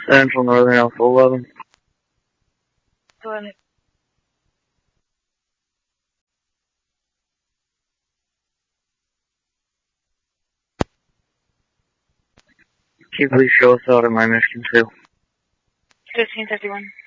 Central Northern Alpha 11. Go ahead. Can you please show us out in my Michigan 2? 1551.